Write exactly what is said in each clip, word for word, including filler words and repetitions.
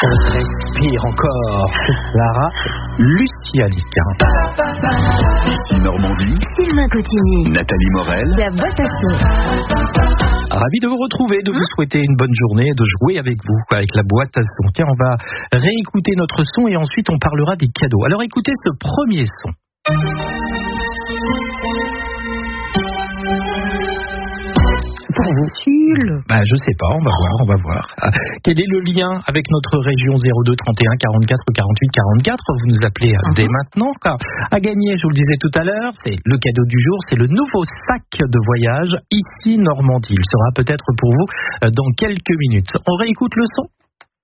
Respire encore. Lara Luciani. Ici Normandie. Sylvain Cotigny. Nathalie Morel. La boîte à son. Ravi de vous retrouver, de vous souhaiter une bonne journée, de jouer avec vous, avec la boîte à son. Tiens, on va réécouter notre son et ensuite on parlera des cadeaux. Alors écoutez ce premier son. Pour vous. Bah, je sais pas, on va voir, on va voir. Ah, quel est le lien avec notre région zéro deux trente et un quarante-quatre quarante-huit quarante-quatre? Vous nous appelez uh-huh. dès maintenant. Car à gagner, je vous le disais tout à l'heure, c'est le cadeau du jour, c'est le nouveau sac de voyage ici Normandie. Il sera peut-être pour vous dans quelques minutes. On réécoute le son.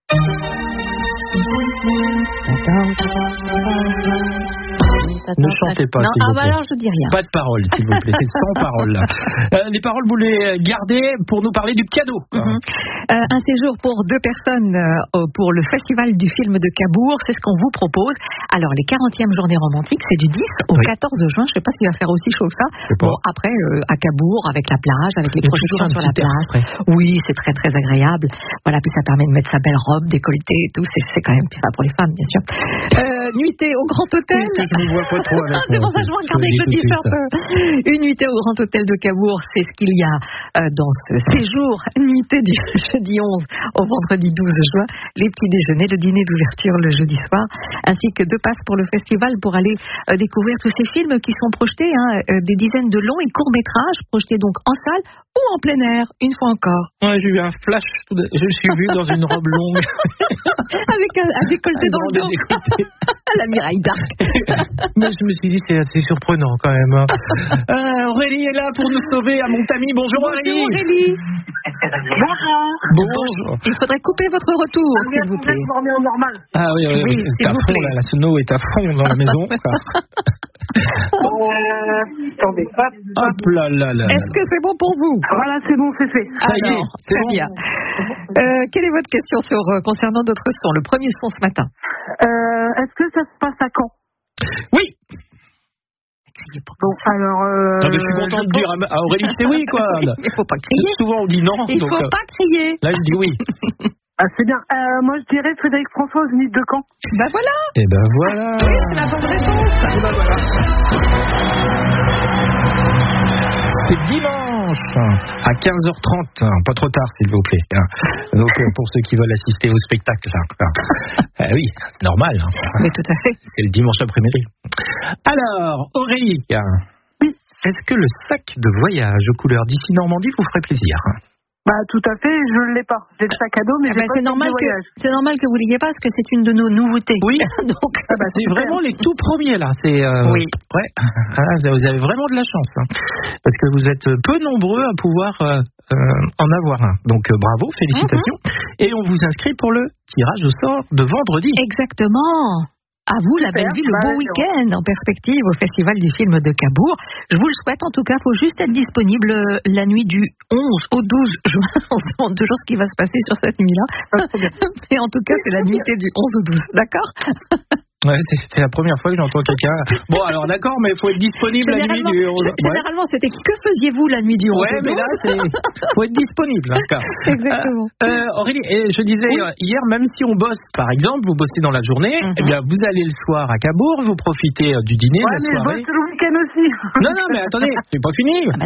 Ne chantez pas, non, s'il ah vous bah plaît. alors je dis rien. Pas de paroles, s'il vous plaît. C'est sans paroles. Euh, les paroles, vous les gardez pour nous parler du cadeau. Mm-hmm. Euh, un séjour pour deux personnes euh, pour le festival du film de Cabourg, c'est ce qu'on vous propose. Alors, les quarantièmes journées romantiques, c'est du dix au oui. quatorze juin. Je ne sais pas s'il va faire aussi chaud que ça. Bon, après, euh, à Cabourg, avec la plage, avec les projections sur la plage. Après. Oui, c'est très, très agréable. Voilà, puis ça permet de mettre sa belle robe, décolletée et tout. C'est, c'est quand même pas pour les femmes, bien sûr. Euh, nuitée au Grand Hôtel. Oui, je ne vois pas trop avec c'est pour ça que je me regarde avec le t-shirt. Une nuitée au Grand Hôtel de Cabourg, c'est ce qu'il y a euh, dans ce séjour. Nuitée du jeudi onze au vendredi douze juin. Les petits déjeuners, le dîner d'ouverture le jeudi soir, ainsi que deux passes pour le festival pour aller euh, découvrir tous ces films qui sont projetés, hein, euh, des dizaines de longs et courts métrages, projetés donc en salle ou en plein air, une fois encore. Ouais, j'ai eu un flash, je suis vu dans une robe longue. Avec un, un décolleté dans le dos. La Mireille d'Arc. Mais je me suis dit, c'est assez surprenant quand même. Euh, Aurélie est là pour nous sauver à Montamie. Bonjour, Bonjour Aurélie. Aurélie. Bonjour. Bonjour. Il faudrait couper votre retour, ah, s'il vous plaît. Vous remet en normal. Ah oui, oui, oui. oui c'est à fond, là, la sono est à fond dans la maison. euh, attendez, hop, hop là là là. Est-ce que c'est bon pour vous? Voilà, c'est bon, c'est fait. Ça y est, c'est très bon. bien. Euh, quelle est votre question sur, euh, concernant notre son, le premier son ce matin? Euh, est-ce que ça se passe à Caen? Oui. Bon, alors. Euh, non, mais je suis content de dire à Aurélie, c'est oui, quoi. Il faut pas crier. Souvent on dit non. Il donc, faut euh, pas crier. Là, je dis oui. Ah, c'est bien. Euh, moi, je dirais Frédéric François aux Zénith de Caen. Ben voilà. Et ben voilà. Oui, c'est la bonne réponse. Et ben voilà. C'est dimanche à quinze heures trente, pas trop tard s'il vous plaît. Donc pour ceux qui veulent assister au spectacle, euh, oui, c'est normal. Mais tout à fait. C'est le dimanche après-midi. Alors, Aurélie, oui. Est-ce que le sac de voyage aux couleurs d'ici Normandie vous ferait plaisir? Bah tout à fait, je ne l'ai pas. J'ai le sac à dos, mais ah j'ai bah pas c'est le normal que voyage. c'est normal que vous l'ayez pas parce que c'est une de nos nouveautés. Oui. Donc ah bah, c'est vraiment les tout premiers là. C'est euh, oui. Ouais. Ah, vous avez vraiment de la chance hein, parce que vous êtes peu nombreux à pouvoir euh, euh, en avoir un. Donc euh, bravo, félicitations. Mm-hmm. Et on vous inscrit pour le tirage au sort de vendredi. Exactement. À vous, la belle ville, le bah, beau week-end en perspective au Festival du film de Cabourg. Je vous le souhaite, en tout cas, il faut juste être disponible la nuit du onze au douze juin. On se demande toujours ce qui va se passer sur cette nuit-là. Mais en tout cas, c'est la nuitée du onze au douze, d'accord? Ouais, c'est, c'est la première fois que j'entends quelqu'un. Bon, alors d'accord, mais il faut être disponible la nuit du onze. Ouais. Généralement, c'était que faisiez-vous la nuit du onze? Ouais, mais là, c'est faut être disponible. Hein, exactement. Euh, euh, Aurélie, je disais oui. hier, même si on bosse, par exemple, vous bossez dans la journée, mm-hmm. eh bien, vous allez le soir à Cabourg, vous profitez du dîner, ouais, de la mais soirée. je bosse le week-end aussi. Non, non, mais attendez, c'est pas fini.